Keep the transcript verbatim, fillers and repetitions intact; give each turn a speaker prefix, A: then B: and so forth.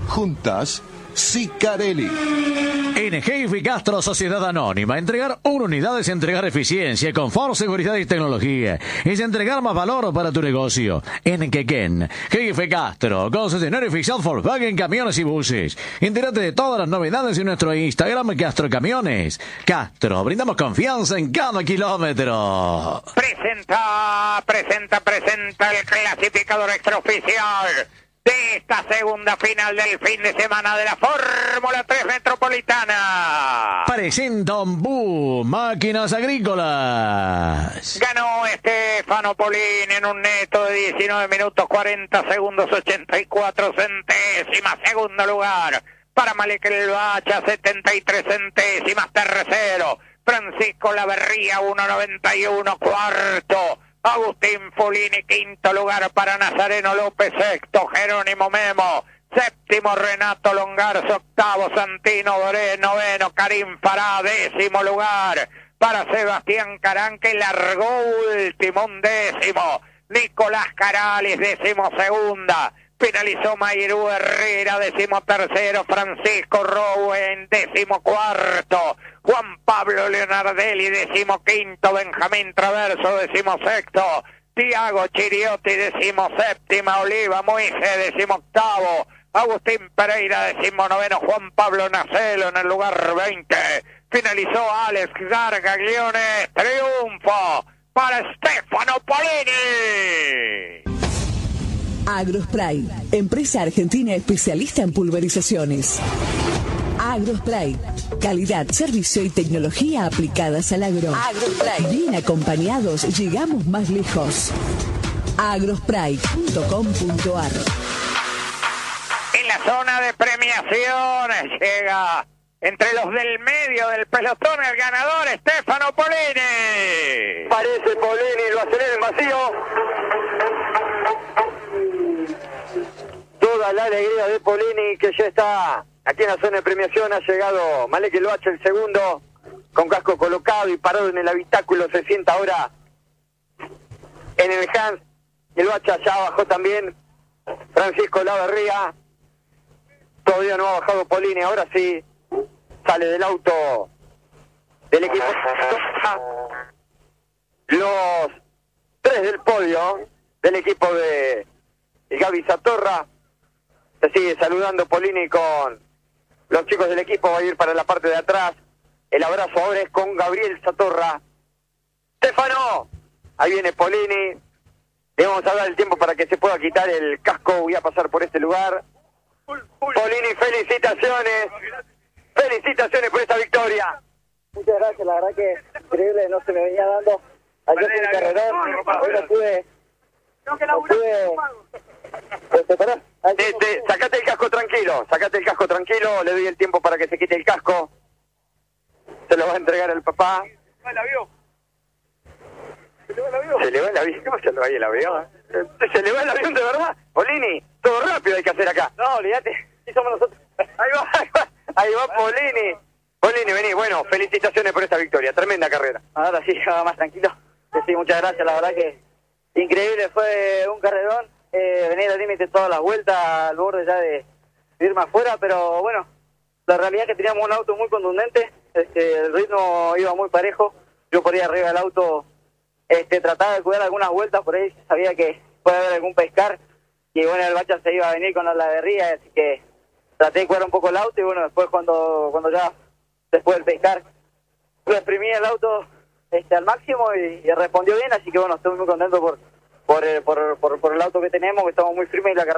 A: Juntas, Sicarelli.
B: En Heifi Castro Sociedad Anónima, entregar una unidad es entregar eficiencia, confort, seguridad y tecnología. Es entregar más valor para tu negocio. En Quequén, Heifi Castro, concesionario oficial Volkswagen Camiones y Buses. Entérate de todas las novedades en nuestro Instagram Castro Camiones. Castro, brindamos confianza en cada kilómetro.
C: Presenta, presenta, presenta el clasificador extraoficial de esta segunda final del fin de semana de la Fórmula tres Metropolitana.
B: Presenta Ombú, máquinas agrícolas.
C: Ganó Stefano Polini en un neto de diecinueve minutos cuarenta segundos ochenta y cuatro centésimas. Segundo lugar para Malek El Bacha, setenta y tres centésimas. Tercero, Francisco Laverría, uno noventa y uno. Cuarto, Agustín Fulini. Quinto lugar para Nazareno López. Sexto, Jerónimo Memo. Séptimo, Renato Longarzo. Octavo, Santino Doré. Noveno, Karim Fará. Décimo lugar para Sebastián Carán, que largó último. Un décimo, Nicolás Carales. Décimo segunda, finalizó Mayrú Herrera. Décimo tercero, Francisco Rowen. Décimo cuarto, Juan Pablo Leonardelli. Décimo quinto, Benjamín Traverso. Décimo sexto, Tiago Chiriotti. Décimo séptima, Oliva Moise. Décimo octavo, Agustín Pereira. Décimo noveno, Juan Pablo Nacelo en el lugar veinte. Finalizó Alex Gargaglione. Triunfo para Stefano Polini.
D: Agrospray, empresa argentina especialista en pulverizaciones. Agrospray, calidad, servicio y tecnología aplicadas al agro. Agrospray, bien acompañados llegamos más lejos. agrospray punto com punto ar.
C: En la zona de premiaciones llega entre los del medio del pelotón el ganador Stefano Polini.
E: Parece Polini, lo acelera en vacío. Toda la alegría de Polini, que ya está aquí en la zona de premiación. Ha llegado Malek El Bacha, el segundo, con casco colocado y parado en el habitáculo. Se sienta ahora en el Hans. El Bacha ya bajó también Francisco Laverría. Todavía no ha bajado Polini. Ahora sí sale del auto del equipo. Los tres del podio del equipo de Gaby Satorra. Se sigue saludando Polini con los chicos del equipo. Va a ir para la parte de atrás. El abrazo ahora es con Gabriel Satorra. Stefano, ahí viene Polini. Le vamos a dar el tiempo para que se pueda quitar el casco. Voy a pasar por este lugar. Polini, felicitaciones. Felicitaciones por esta victoria.
F: Muchas gracias, la verdad que increíble, no se me venía dando. Ayer fue un carrerón, hoy no pude. No pude.
E: Este, sacate el casco tranquilo, sacate el casco tranquilo, le doy el tiempo para que se quite el casco. Se lo va a entregar el papá.
F: ¿Se le va el avión? ¿Se le va el avión?
E: ¿Se le va el avión? ¿Cómo se le va el avión? ¿Se le va el avión de verdad? Polini, todo rápido hay que hacer acá.
F: No, olvídate, sí somos nosotros.
E: Ahí va, ahí va, ahí va Polini. Polini, vení, bueno, felicitaciones por esta victoria, tremenda carrera.
F: Ahora sí, ya más tranquilo. Sí, muchas gracias, la verdad que increíble, fue un carrerón. Eh, venir al límite todas las vueltas, al borde ya de, de irme afuera, pero bueno, la realidad es que teníamos un auto muy contundente, este, el ritmo iba muy parejo, yo por ahí arriba del auto este, trataba de cuidar algunas vueltas, por ahí sabía que puede haber algún pescar, y bueno, el Bacha se iba a venir con la laverría, así que traté de cuidar un poco el auto, y bueno, después cuando cuando ya, después del pescar, lo exprimí el auto este, al máximo y, y respondió bien, así que bueno, estoy muy contento por Por, por, por, por el auto que tenemos, que estamos muy firmes y la carrera